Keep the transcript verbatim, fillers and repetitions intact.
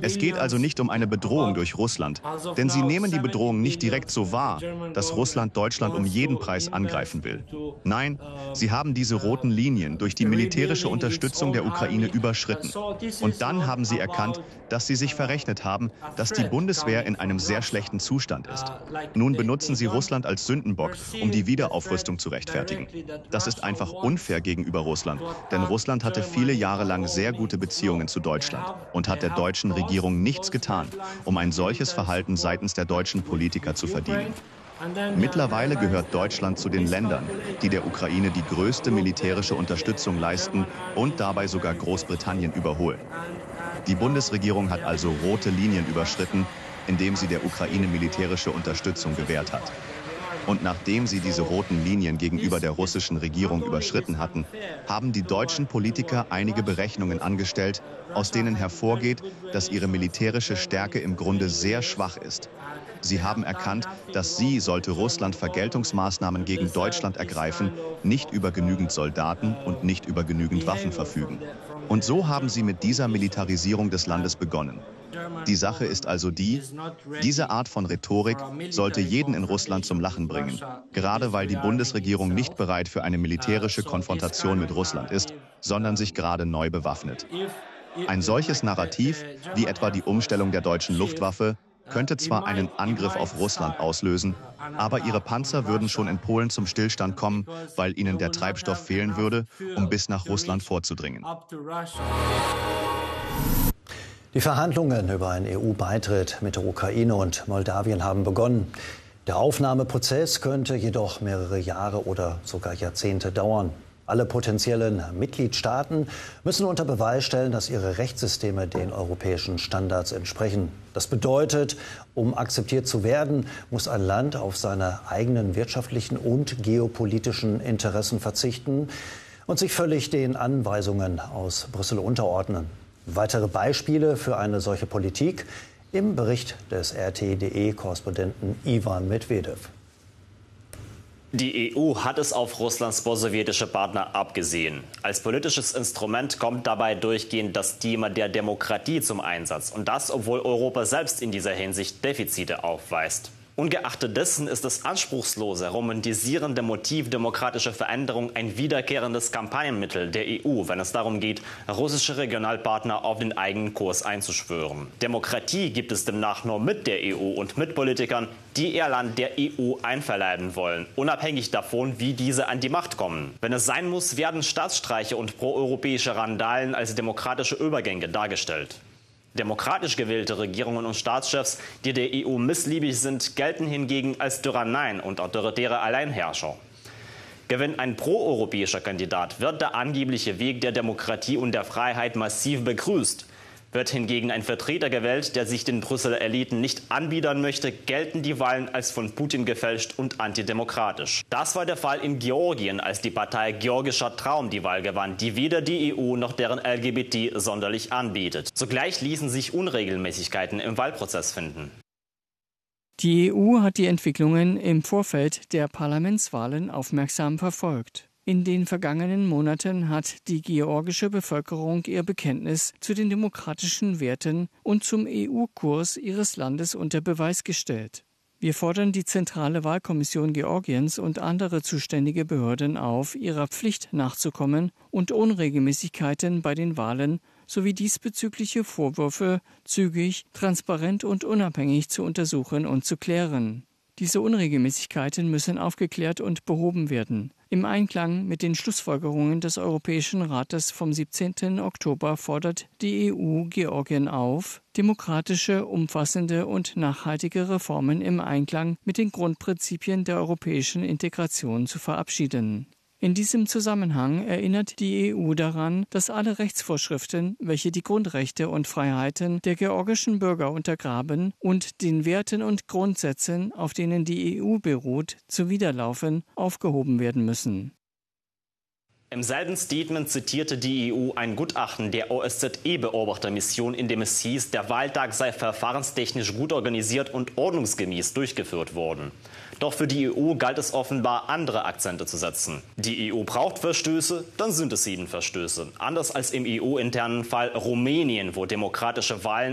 Es geht also nicht um eine Bedrohung durch Russland, denn sie nehmen die Bedrohung nicht direkt so wahr, dass Russland Deutschland um jeden Preis angreifen will. Nein, sie haben diese roten Linien durch die militärische Unterstützung der Ukraine überschritten. Und dann haben sie erkannt, dass sie sich verrechnet haben, dass die Bundeswehr in einem sehr schlechten Zustand ist. Nun benutzen sie Russland als Sündenbock, um die Wiederaufrüstung zu rechtfertigen. Das ist einfach unfair gegenüber Russland, denn Russland hatte viele Jahre lang sehr gute Beziehungen zu Deutschland und hat der deutschen Regierung nichts getan, um ein solches Verhalten seitens der deutschen Politiker zu verdienen. Mittlerweile gehört Deutschland zu den Ländern, die der Ukraine die größte militärische Unterstützung leisten und dabei sogar Großbritannien überholen. Die Bundesregierung hat also rote Linien überschritten, indem sie der Ukraine militärische Unterstützung gewährt hat. Und nachdem sie diese roten Linien gegenüber der russischen Regierung überschritten hatten, haben die deutschen Politiker einige Berechnungen angestellt, aus denen hervorgeht, dass ihre militärische Stärke im Grunde sehr schwach ist. Sie haben erkannt, dass sie, sollte Russland Vergeltungsmaßnahmen gegen Deutschland ergreifen, nicht über genügend Soldaten und nicht über genügend Waffen verfügen. Und so haben sie mit dieser Militarisierung des Landes begonnen. Die Sache ist also die, diese Art von Rhetorik sollte jeden in Russland zum Lachen bringen, gerade weil die Bundesregierung nicht bereit für eine militärische Konfrontation mit Russland ist, sondern sich gerade neu bewaffnet. Ein solches Narrativ, wie etwa die Umstellung der deutschen Luftwaffe, könnte zwar einen Angriff auf Russland auslösen, aber ihre Panzer würden schon in Polen zum Stillstand kommen, weil ihnen der Treibstoff fehlen würde, um bis nach Russland vorzudringen. Die Verhandlungen über einen E U-Beitritt mit der Ukraine und Moldawien haben begonnen. Der Aufnahmeprozess könnte jedoch mehrere Jahre oder sogar Jahrzehnte dauern. Alle potenziellen Mitgliedstaaten müssen unter Beweis stellen, dass ihre Rechtssysteme den europäischen Standards entsprechen. Das bedeutet, um akzeptiert zu werden, muss ein Land auf seine eigenen wirtschaftlichen und geopolitischen Interessen verzichten und sich völlig den Anweisungen aus Brüssel unterordnen. Weitere Beispiele für eine solche Politik im Bericht des R T D E-Korrespondenten Ivan Medvedev. Die E U hat es auf Russlands postsowjetische Partner abgesehen. Als politisches Instrument kommt dabei durchgehend das Thema der Demokratie zum Einsatz. Und das, obwohl Europa selbst in dieser Hinsicht Defizite aufweist. Ungeachtet dessen ist das anspruchslose, romantisierende Motiv demokratischer Veränderung ein wiederkehrendes Kampagnenmittel der E U, wenn es darum geht, russische Regionalpartner auf den eigenen Kurs einzuschwören. Demokratie gibt es demnach nur mit der E U und mit Politikern, die ihr Land der E U einverleiben wollen, unabhängig davon, wie diese an die Macht kommen. Wenn es sein muss, werden Staatsstreiche und proeuropäische Randalen als demokratische Übergänge dargestellt. Demokratisch gewählte Regierungen und Staatschefs, die der E U missliebig sind, gelten hingegen als Tyranneien und autoritäre Alleinherrscher. Gewinnt ein proeuropäischer Kandidat, wird der angebliche Weg der Demokratie und der Freiheit massiv begrüßt. Wird hingegen ein Vertreter gewählt, der sich den Brüsseler Eliten nicht anbiedern möchte, gelten die Wahlen als von Putin gefälscht und antidemokratisch. Das war der Fall in Georgien, als die Partei Georgischer Traum die Wahl gewann, die weder die E U noch deren L G B T sonderlich anbietet. Zugleich ließen sich Unregelmäßigkeiten im Wahlprozess finden. Die E U hat die Entwicklungen im Vorfeld der Parlamentswahlen aufmerksam verfolgt. In den vergangenen Monaten hat die georgische Bevölkerung ihr Bekenntnis zu den demokratischen Werten und zum E U-Kurs ihres Landes unter Beweis gestellt. Wir fordern die Zentrale Wahlkommission Georgiens und andere zuständige Behörden auf, ihrer Pflicht nachzukommen und Unregelmäßigkeiten bei den Wahlen sowie diesbezügliche Vorwürfe zügig, transparent und unabhängig zu untersuchen und zu klären. Diese Unregelmäßigkeiten müssen aufgeklärt und behoben werden. Im Einklang mit den Schlussfolgerungen des Europäischen Rates vom siebzehnten Oktober fordert die E U Georgien auf, demokratische, umfassende und nachhaltige Reformen im Einklang mit den Grundprinzipien der europäischen Integration zu verabschieden. In diesem Zusammenhang erinnert die E U daran, dass alle Rechtsvorschriften, welche die Grundrechte und Freiheiten der georgischen Bürger untergraben und den Werten und Grundsätzen, auf denen die E U beruht, zuwiderlaufen, aufgehoben werden müssen. Im selben Statement zitierte die E U ein Gutachten der O S Z E-Beobachtermission, in dem es hieß, der Wahltag sei verfahrenstechnisch gut organisiert und ordnungsgemäß durchgeführt worden. Doch für die E U galt es offenbar, andere Akzente zu setzen. Die E U braucht Verstöße, dann sind es eben Verstöße. Anders als im E U-internen Fall Rumänien, wo demokratische Wahlen